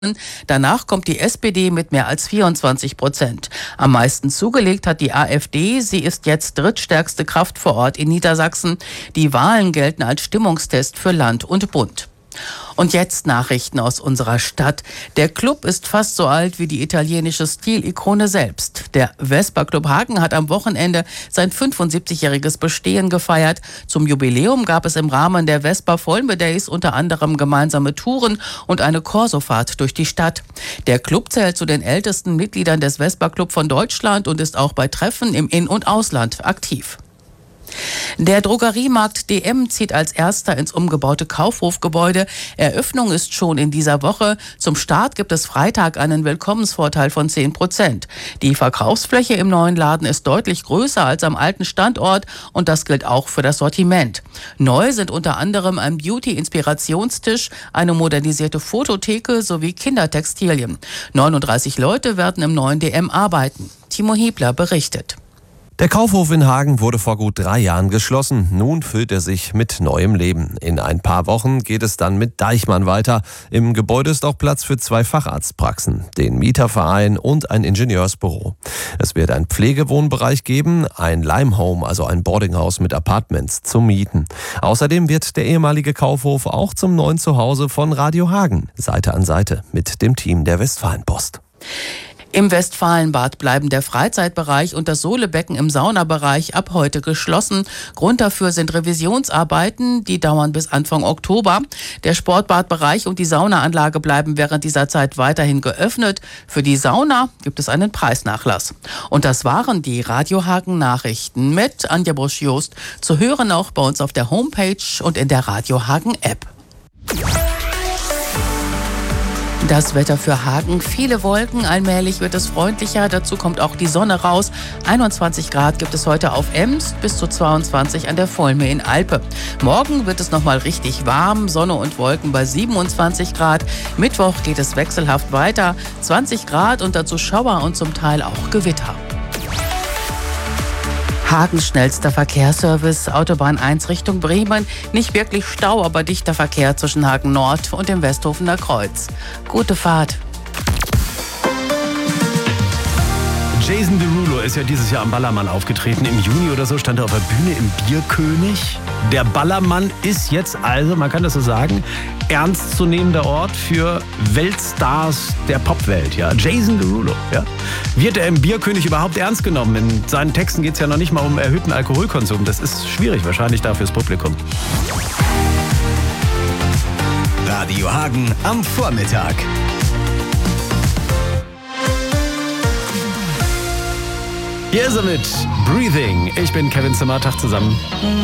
Danach kommt die SPD mit mehr als 24%. Am meisten zugelegt hat die AfD. Sie ist jetzt drittstärkste Kraft vor Ort in Niedersachsen. Die Wahlen gelten als Stimmungstest für Land und Bund. Und jetzt Nachrichten aus unserer Stadt. Der Club ist fast so alt wie die italienische Stilikone selbst. Der Vespa Club Hagen hat am Wochenende sein 75-jähriges Bestehen gefeiert. Zum Jubiläum gab es im Rahmen der Vespa Volme Days unter anderem gemeinsame Touren und eine Corsofahrt durch die Stadt. Der Club zählt zu den ältesten Mitgliedern des Vespa Club von Deutschland und ist auch bei Treffen im In- und Ausland aktiv. Der Drogeriemarkt DM zieht als erster ins umgebaute Kaufhofgebäude. Eröffnung ist schon in dieser Woche. Zum Start gibt es Freitag einen Willkommensvorteil von 10%. Die Verkaufsfläche im neuen Laden ist deutlich größer als am alten Standort und das gilt auch für das Sortiment. Neu sind unter anderem ein Beauty-Inspirationstisch, eine modernisierte Fototheke sowie Kindertextilien. 39 Leute werden im neuen DM arbeiten. Timo Hebler berichtet. Der Kaufhof in Hagen wurde vor gut 3 Jahren geschlossen. Nun füllt er sich mit neuem Leben. In ein paar Wochen geht es dann mit Deichmann weiter. Im Gebäude ist auch Platz für 2 Facharztpraxen, den Mieterverein und ein Ingenieursbüro. Es wird einen Pflegewohnbereich geben, ein Limehome, also ein Boardinghaus mit Apartments zum Mieten. Außerdem wird der ehemalige Kaufhof auch zum neuen Zuhause von Radio Hagen, Seite an Seite mit dem Team der Westfalenpost. Im Westfalenbad bleiben der Freizeitbereich und das Sohlebecken im Saunabereich ab heute geschlossen. Grund dafür sind Revisionsarbeiten, die dauern bis Anfang Oktober. Der Sportbadbereich und die Saunaanlage bleiben während dieser Zeit weiterhin geöffnet. Für die Sauna gibt es einen Preisnachlass. Und das waren die Radio Hagen Nachrichten mit Anja Busch-Jost. Zu hören auch bei uns auf der Homepage und in der Radio Hagen App. Das Wetter für Hagen, viele Wolken, allmählich wird es freundlicher, dazu kommt auch die Sonne raus. 21 Grad gibt es heute auf Emst, bis zu 22 an der Volme in Alpe. Morgen wird es nochmal richtig warm, Sonne und Wolken bei 27 Grad. Mittwoch geht es wechselhaft weiter, 20 Grad und dazu Schauer und zum Teil auch Gewitter. Hagens schnellster Verkehrsservice, Autobahn 1 Richtung Bremen. Nicht wirklich Stau, aber dichter Verkehr zwischen Hagen Nord und dem Westhofener Kreuz. Gute Fahrt. Jason Derulo ist ja dieses Jahr am Ballermann aufgetreten. Im Juni oder so stand er auf der Bühne im Bierkönig. Der Ballermann ist jetzt also, man kann das so sagen, ernstzunehmender Ort für Weltstars der Popwelt. Ja. Jason Derulo. Ja. Wird er im Bierkönig überhaupt ernst genommen? In seinen Texten geht es ja noch nicht mal um erhöhten Alkoholkonsum. Das ist schwierig wahrscheinlich da fürs Publikum. Radio Hagen am Vormittag. Hier ist er mit Breathing. Ich bin Kevin Zimmer, Tag zusammen.